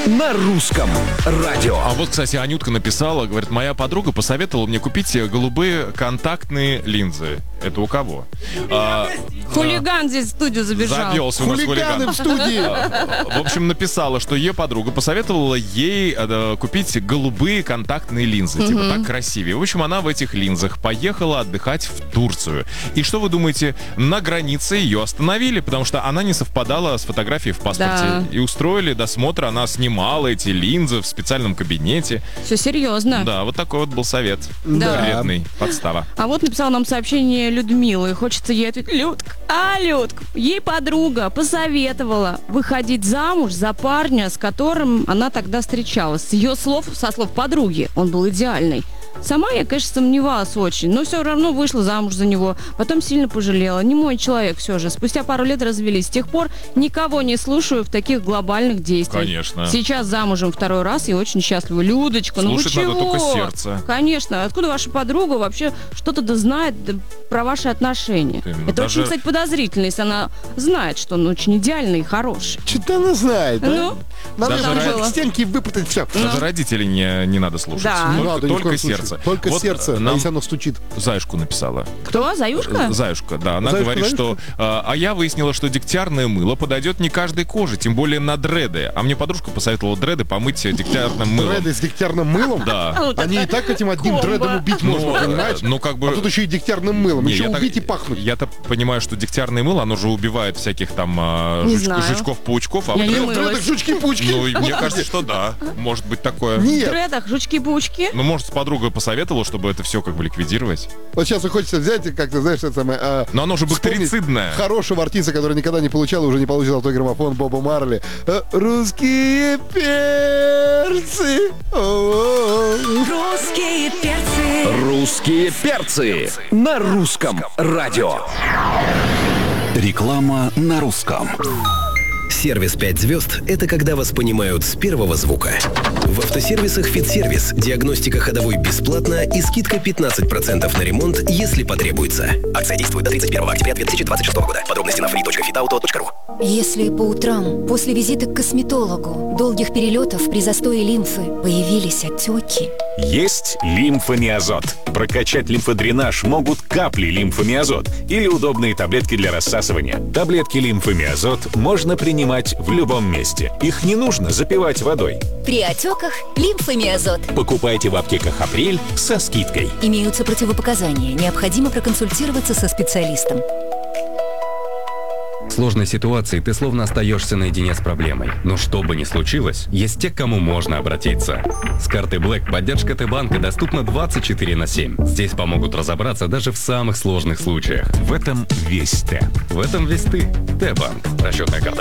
на русском радио. А вот, кстати, Анютка написала, говорит, моя подруга посоветовала мне купить голубые контактные линзы. Это у кого? Хулиган здесь в студию забежал. Завелся у нас Хулиганы в студии. В общем, написала, что ее подруга посоветовала ей купить голубые контактные линзы. Типа так красивее. В общем, она в этих линзах поехала отдыхать в Турцию. И что вы думаете? На границе ее остановили, потому что она не совпадала с фотографией в паспорте. Да. И устроили досмотр. Она снимала эти линзы в специальном кабинете. Все серьезно. Да, вот такой вот был совет. Да. Вредный. Подстава. А вот написала нам сообщение Людмила, и хочется ей ответить: Людка, Людка, ей подруга посоветовала выходить замуж за парня, с которым она тогда встречалась. С ее слов, со слов подруги, он был идеальный. Сама я, конечно, сомневалась очень, но все равно вышла замуж за него. Потом сильно пожалела. Не мой человек все же. Спустя пару лет развелись. С тех пор никого не слушаю в таких глобальных действиях. Конечно. Сейчас замужем второй раз и очень счастлива. Людочка, Слушать ну вы надо чего? только сердце. Конечно. Откуда ваша подруга вообще что-то да знает про ваши отношения? Именно. Это Даже- очень, кстати, подозрительно, если она знает, что он очень идеальный и хороший. Что-то она знает, да? Ну, Надо даже же ради- к стенке и выпутать все. Даже родителей не надо слушать. Да. Не Только, надо, ни в только коем случае. сердце. Только Вот сердце, нам если оно стучит. Заюшку написала. кто? Заюшка? Заюшка, да. Она Заюшка, говорит, Заюшка? что... А я выяснила, что дегтярное мыло подойдет не каждой коже, тем более на дреды. А мне подружка посоветовала дреды помыть дегтярным мылом. Дреды с дегтярным мылом? Да. Вот Они это и так этим одним комбо. дредом убить можно, понимаешь? Ну, как бы... А тут еще и дегтярным мылом. Не, Еще я так- убить и пахнуть. Я-то понимаю, что дегтярное мыло, оно же убивает всяких там Не знаю. жучков-паучков. А Я вот не дред- В мылась. дредах жучки-пучки. Ну, и мне кажется, что да. Может быть такое. В Нет. дредах жучки-паучки? Ну, может, подруга посоветовала, чтобы это все как бы ликвидировать. Вот сейчас хочется взять и как-то, знаешь, это самое... Но оно же вспомнить бактерицидное. Хорошего артиста, который никогда не получал и уже не получил золотой граммофон, Боба Марли. Русские перцы. О-о-о. Русские перцы. Русские перцы на русском радио. Реклама на русском. Сервис 5 звезд – это когда вас понимают с первого звука. В автосервисах «Фитсервис» диагностика ходовой бесплатна и скидка 15% на ремонт, если потребуется. Акция действует до 31 октября 2026 года. Подробности на free.fitauto.ru. Если по утрам, после визита к косметологу, долгих перелетов при застое лимфы появились отеки. Есть лимфомиазот. Прокачать лимфодренаж могут капли лимфомиазот или удобные таблетки для рассасывания. Таблетки лимфомиазот можно принимать в любом месте. Их не нужно запивать водой. При отеках лимфомиазот. Покупайте в аптеках «Апрель» со скидкой. Имеются противопоказания. Необходимо проконсультироваться со специалистом. В сложной ситуации ты словно остаешься наедине с проблемой. Но что бы ни случилось, есть те, к кому можно обратиться. С карты Black поддержка Т-банка доступна 24/7. Здесь помогут разобраться даже в самых сложных случаях. В этом весь Т. В этом весь ты. Т-банк. Расчетная карта